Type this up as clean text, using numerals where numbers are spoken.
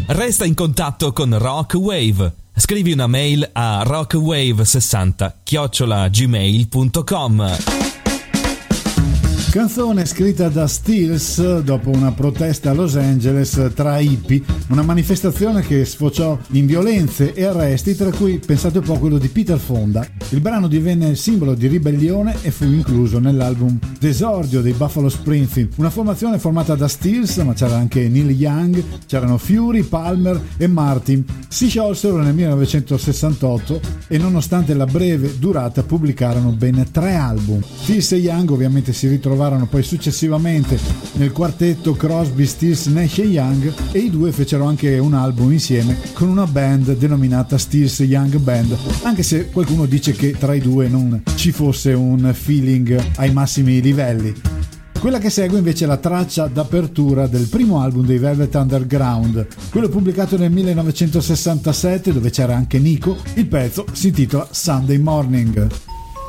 Resta in contatto con Rock Wave. Scrivi una mail a rockwave60@gmail.com. Canzone scritta da Stills dopo una protesta a Los Angeles tra hippie, una manifestazione che sfociò in violenze e arresti, tra cui pensate un po' quello di Peter Fonda. Il brano divenne simbolo di ribellione e fu incluso nell'album d'esordio dei Buffalo Springfield, una formazione formata da Stills, ma c'era anche Neil Young, c'erano Fury, Palmer e Martin. Si sciolsero nel 1968 e nonostante la breve durata pubblicarono ben 3 album. Stills e Young ovviamente si ritrovarono poi successivamente nel quartetto Crosby, Stills, Nash e Young, e i due fecero anche un album insieme con una band denominata Stills Young Band, anche se qualcuno dice che tra i due non ci fosse un feeling ai massimi livelli. Quella che segue invece è la traccia d'apertura del primo album dei Velvet Underground, quello pubblicato nel 1967, dove c'era anche Nico. Il pezzo si intitola Sunday Morning.